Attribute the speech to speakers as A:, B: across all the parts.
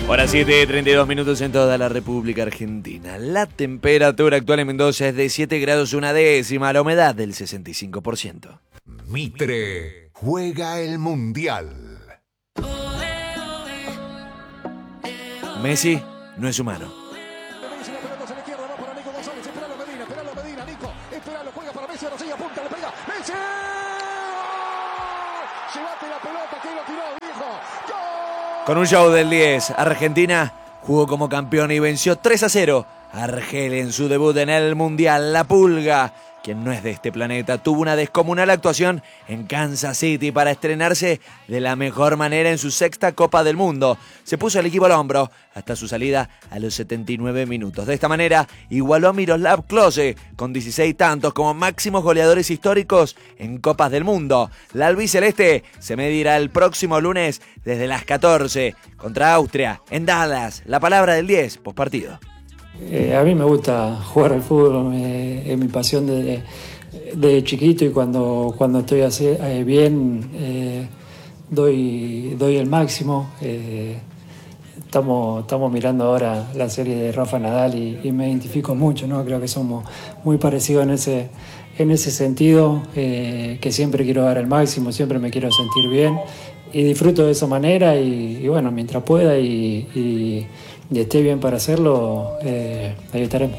A: Hora 7:32 minutos en toda la República Argentina. La temperatura actual en Mendoza es de 7 grados una décima, la humedad del 65%.
B: Mitre juega el Mundial.
A: Messi no es humano. Con un show del 10, Argentina jugó como campeón y venció 3-0 a Argelia en su debut en el Mundial. La Pulga, quien no es de este planeta, tuvo una descomunal actuación en Kansas City para estrenarse de la mejor manera en su sexta Copa del Mundo. Se puso el equipo al hombro hasta su salida a los 79 minutos. De esta manera igualó a Miroslav Klose con 16 tantos como máximos goleadores históricos en Copas del Mundo. La albiceleste se medirá el próximo lunes desde las 14 contra Austria en Dallas. La palabra del 10 postpartido.
C: A mí me gusta jugar al fútbol, es mi pasión desde chiquito, y cuando estoy así, bien doy el máximo. Estamos mirando ahora la serie de Rafa Nadal y me identifico mucho, ¿no? Creo que somos muy parecidos en ese sentido, que siempre quiero dar el máximo, siempre me quiero sentir bien y disfruto de esa manera y bueno, mientras pueda y esté bien para hacerlo, ahí estaremos.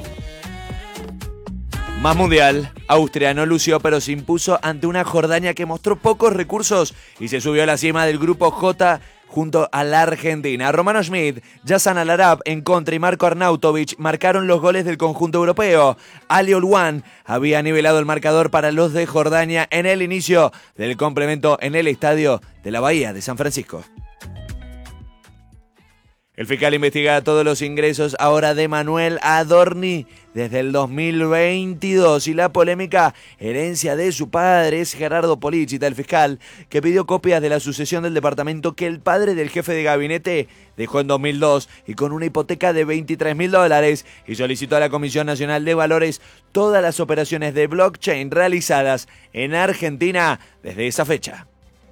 A: Más mundial, Austria no lució pero se impuso ante una Jordania que mostró pocos recursos y se subió a la cima del grupo J junto a la Argentina. Romano Schmidt, Yassan Al-Arab en contra y Marko Arnautovic marcaron los goles del conjunto europeo. Ali Olwan había nivelado el marcador para los de Jordania en el inicio del complemento en el estadio de la Bahía de San Francisco. El fiscal investiga todos los ingresos ahora de Manuel Adorni desde el 2022 y la polémica herencia de su padre es Gerardo Policita, el fiscal que pidió copias de la sucesión del departamento que el padre del jefe de gabinete dejó en 2002 y con una hipoteca de $23.000 y solicitó a la Comisión Nacional de Valores todas las operaciones de blockchain realizadas en Argentina desde esa fecha.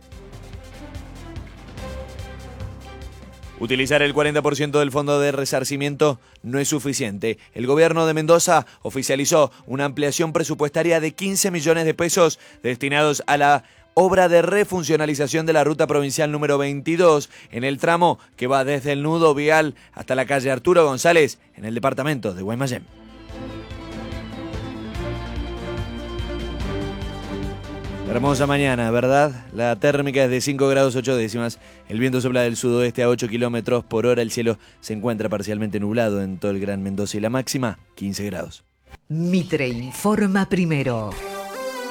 A: Utilizar el 40% del fondo de resarcimiento no es suficiente. El gobierno de Mendoza oficializó una ampliación presupuestaria de 15 millones de pesos destinados a la obra de refuncionalización de la ruta provincial número 22 en el tramo que va desde el nudo vial hasta la calle Arturo González en el departamento de Guaymallén. Hermosa mañana, ¿verdad? La térmica es de 5 grados 8 décimas. El viento sopla del sudoeste a 8 kilómetros por hora. El cielo se encuentra parcialmente nublado en todo el Gran Mendoza y la máxima 15 grados.
D: Mitre informa primero.